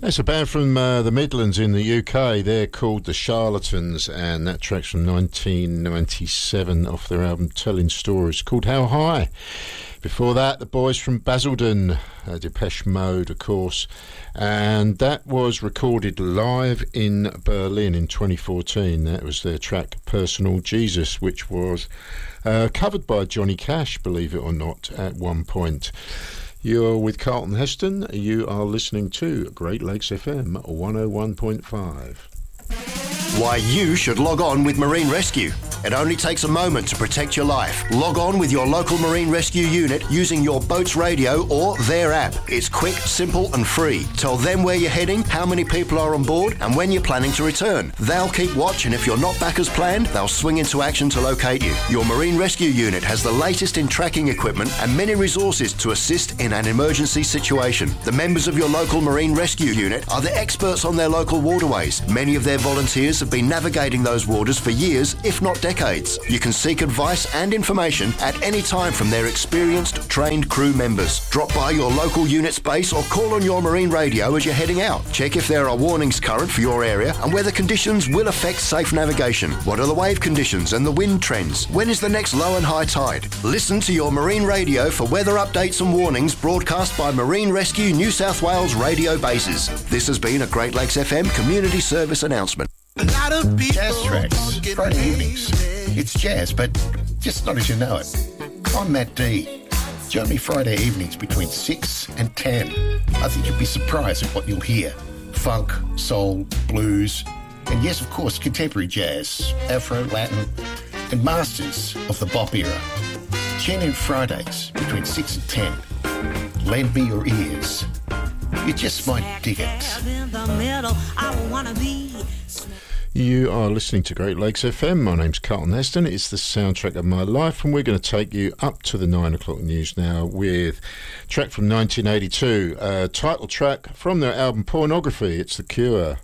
It's a band from the Midlands in the UK. They're called The Charlatans, and that track's from 1997 off their album Telling Stories, called How High. Before that, the boys from Basildon, Depeche Mode, of course, and that was recorded live in Berlin in 2014. That was their track Personal Jesus, which was covered by Johnny Cash, believe it or not, at one point. You're with Carlton Heston. You are listening to Great Lakes FM 101.5. Why you should log on with Marine Rescue. It only takes a moment to protect your life. Log on with your local Marine Rescue unit using your boat's radio or their app. It's quick, simple and free. Tell them where you're heading, how many people are on board and when you're planning to return. They'll keep watch, and if you're not back as planned, they'll swing into action to locate you. Your Marine Rescue unit has the latest in tracking equipment and many resources to assist in an emergency situation. The members of your local Marine Rescue unit are the experts on their local waterways. Many of their volunteers have been navigating those waters for years, if not decades. You can seek advice and information at any time from their experienced, trained crew members. Drop by your local unit's base or call on your marine radio as you're heading out. Check if there are warnings current for your area and whether conditions will affect safe navigation. What are the wave conditions and the wind trends? When is the next low and high tide? Listen to your marine radio for weather updates and warnings broadcast by Marine Rescue New South Wales radio bases. This has been a Great Lakes FM community service announcement. Jazz tracks, Friday evenings. It's jazz, but just not as you know it. I'm Matt D. Join me Friday evenings between 6 and 10. I think you'll be surprised at what you'll hear. Funk, soul, blues, and yes, of course, contemporary jazz, Afro, Latin, and masters of the bop era. Tune in Fridays between 6 and 10. Lend me your ears. You just might dig it. You are listening to Great Lakes FM. My name's Carlton Heston. It's the soundtrack of my life, and we're going to take you up to the 9 o'clock news now with a track from 1982, a title track from their album Pornography. It's The Cure.